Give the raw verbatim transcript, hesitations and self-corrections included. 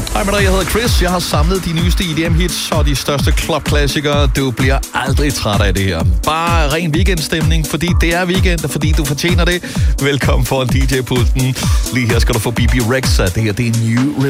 Hej med dig, jeg hedder Chris. Jeg har samlet de nyeste E D M-hits og de største clubklassikere. Du bliver aldrig træt af det her. Bare ren weekendstemning, fordi det er weekend, og fordi du fortjener det. Velkommen foran D J-pulten. Lige her skal du få B B Rexha. Det her, det er New